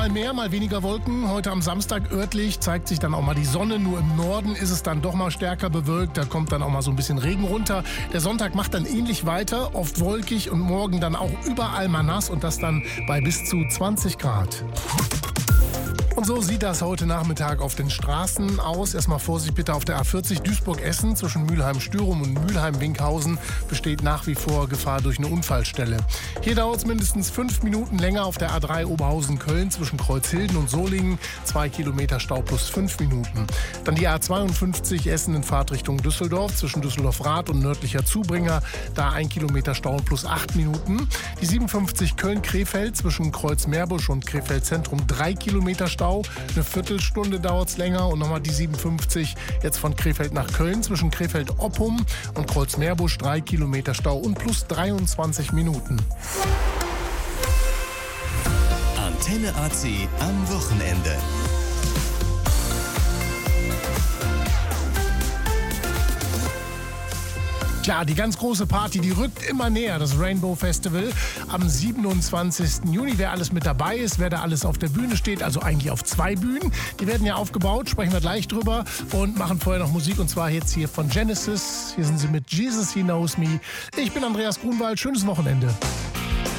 mal mehr, mal weniger Wolken. Heute am Samstag örtlich zeigt sich dann auch mal die Sonne. Nur im Norden ist es dann doch mal stärker bewölkt. Da kommt dann auch mal so ein bisschen Regen runter. Der Sonntag macht dann ähnlich weiter, oft wolkig und morgen dann auch überall mal nass und das dann bei bis zu 20 Grad. Und so sieht das heute Nachmittag auf den Straßen aus. Erstmal Vorsicht bitte auf der A40 Duisburg-Essen zwischen Mülheim-Stürum und Mülheim-Winkhausen besteht nach wie vor Gefahr durch eine Unfallstelle. Hier dauert es mindestens 5 Minuten länger auf der A3 Oberhausen-Köln zwischen Kreuzhilden und Solingen. 2 Kilometer Stau plus 5 Minuten. Dann die A52 Essen in Fahrtrichtung Düsseldorf zwischen Düsseldorf-Rath und nördlicher Zubringer. Da 1 Kilometer Stau plus 8 Minuten. Die 57 Köln-Krefeld zwischen Kreuz-Meerbusch und Krefeld-Zentrum 3 Kilometer Stau. Eine Viertelstunde dauert es länger. Und nochmal die 57 jetzt von Krefeld nach Köln zwischen Krefeld-Oppum und Kreuz-Meerbusch 3 Kilometer Stau und plus 23 Minuten. Antenne AC am Wochenende. Tja, die ganz große Party, die rückt immer näher, das Rainbow Festival am 27. Juni. Wer alles mit dabei ist, wer da alles auf der Bühne steht, also eigentlich auf 2 Bühnen, die werden ja aufgebaut, sprechen wir gleich drüber und machen vorher noch Musik und zwar jetzt hier von Genesis. Hier sind sie mit Jesus, He Knows Me. Ich bin Andreas Grunwald, schönes Wochenende.